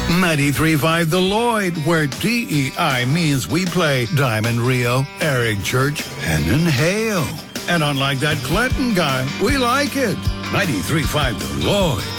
93.5 The Lloyd, where DEI means we play Diamond Rio, Eric Church, and Inhale. And unlike that Clinton guy, we like it. 93.5 The Lloyd.